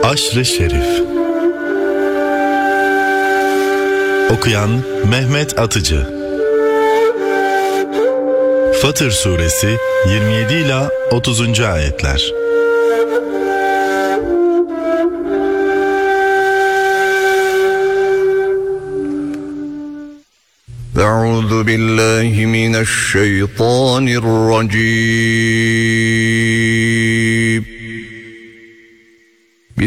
Haşr-ı Şerif. Okuyan Mehmet Atıcı. Fatır Suresi 27 ila 30. ayetler. Euzu billahi mineşşeytanirracim.